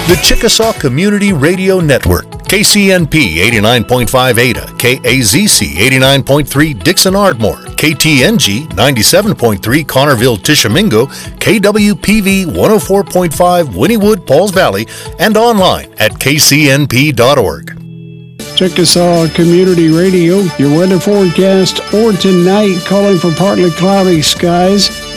The Chickasaw Community Radio Network, KCNP 89.5 Ada, KAZC 89.3 Dixon Ardmore, KTNG 97.3 Connerville Tishomingo, KWPV 104.5 Wynnewood Pauls Valley, and online at kcnp.org. Chickasaw Community Radio, your weather forecast for tonight, calling for partly cloudy skies.